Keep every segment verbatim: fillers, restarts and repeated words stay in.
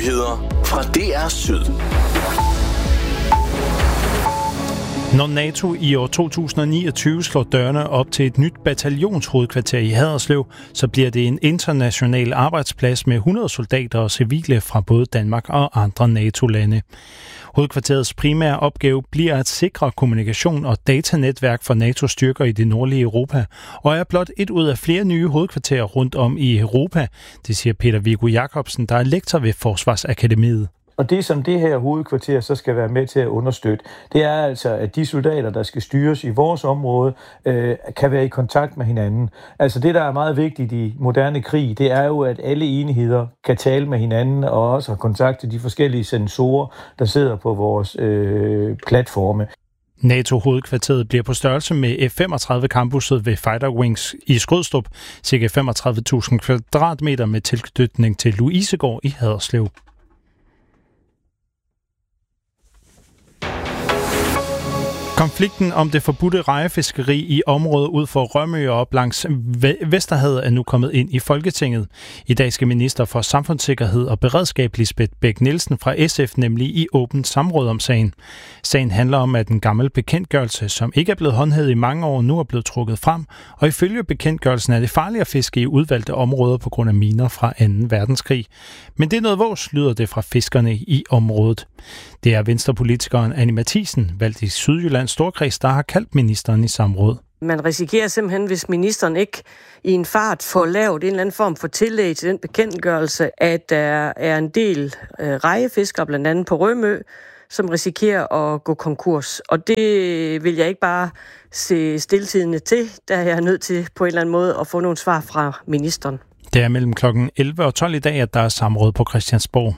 Nyheder fra D R Syd. Når NATO i år to tusind niogtyve slår dørene op til et nyt bataljonshovedkvarter i Haderslev, så bliver det en international arbejdsplads med hundrede soldater og civile fra både Danmark og andre NATO-lande. Hovedkvarterets primære opgave bliver at sikre kommunikation og datanetværk for NATO-styrker i det nordlige Europa, og er blot et ud af flere nye hovedkvarterer rundt om i Europa, det siger Peter Viggo Jacobsen, der er lektor ved Forsvarsakademiet. Og det, som det her hovedkvarter så skal være med til at understøtte, det er altså, at de soldater, der skal styres i vores område, øh, kan være i kontakt med hinanden. Altså det, der er meget vigtigt i moderne krig, det er jo, at alle enheder kan tale med hinanden og også have kontakt til de forskellige sensorer, der sidder på vores øh, platforme. NATO-hovedkvarteret bliver på størrelse med F femogtredive campuset ved Fighter Wings i Skrydstrup, ca. femogtredive tusind kvadratmeter med tilknytning til Louisegård i Haderslev. Konflikten om det forbudte rejefiskeri i området ud for Rømø og op langs Vesterhavet er nu kommet ind i Folketinget. I dag skal minister for Samfundssikkerhed og Beredskab Lisbeth Bech-Nielsen fra S F nemlig i åbent samråd om sagen. Sagen handler om, at en gammel bekendtgørelse, som ikke er blevet håndhævet i mange år, nu er blevet trukket frem, og ifølge bekendtgørelsen er det farligt at fiske i udvalgte områder på grund af miner fra anden verdenskrig. Men det er noget vås, lyder det fra fiskerne i området. Det er venstrepolitikeren Annie Matthiesen, valgt i Sydjyllands Storkreds, der har kaldt ministeren i samråd. Man risikerer simpelthen, hvis ministeren ikke i en fart får lavet en eller anden form for tillæg til den bekendtgørelse, at der er en del øh, rejefiskere, blandt andet på Rømø, som risikerer at gå konkurs. Og det vil jeg ikke bare se stiltidende til, der er jeg nødt til på en eller anden måde at få nogle svar fra ministeren. Det er mellem klokken elleve og tolv i dag, at der er samråd på Christiansborg.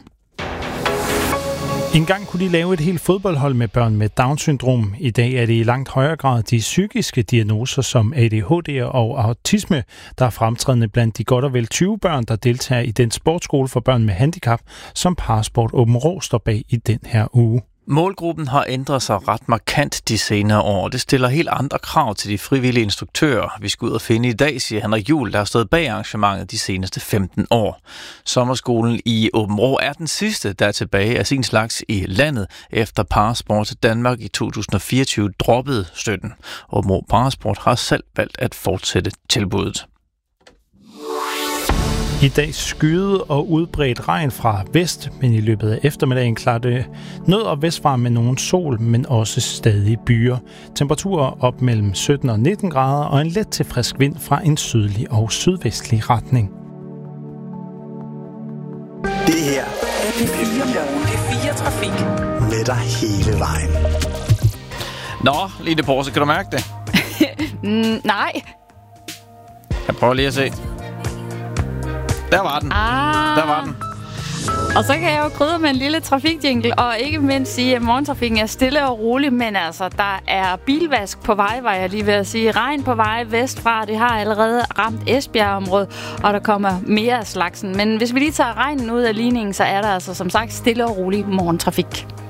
En gang kunne de lave et helt fodboldhold med børn med Down-syndrom. I dag er det i langt højere grad de psykiske diagnoser som A D H D og autisme, der er fremtrædende blandt de godt og vel tyve børn, der deltager i den sportsskole for børn med handicap, som Parasport Åben Rå står bag i den her uge. Målgruppen har ændret sig ret markant de senere år. Det stiller helt andre krav til de frivillige instruktører, vi skal ud og finde i dag, siger Henrik Juhl, der har stået bag arrangementet de seneste femten år. Sommerskolen i Åben Rå er den sidste, der er tilbage af sin slags i landet, efter Parasport Danmark i to tusind fireogtyve droppede støtten. Åben Rå Parasport har selv valgt at fortsætte tilbuddet. I dag skyet og udbredt regn fra vest, men i løbet af eftermiddagen klarer det noget og vestfra med nogen sol, men også stadig byer. Temperaturer op mellem sytten og nitten grader og en let til frisk vind fra en sydlig og sydvestlig retning. Det her er P fire Morgen. P fire Trafik. Med dig hele vejen. Nå, Line Porse, kan du mærke det? mm, nej. Jeg prøver lige at se. Der var den. Ah. Der var den. Og så kan jeg jo krydre med en lille trafikjingle, og ikke mindst sige, at morgentrafikken er stille og rolig, men altså, der er bilvask på vej, var jeg lige ved at sige. Regn på vej vestfra, det har allerede ramt Esbjerg-området, og der kommer mere af slagsen. Men hvis vi lige tager regnen ud af ligningen, så er der altså som sagt stille og rolig morgentrafik.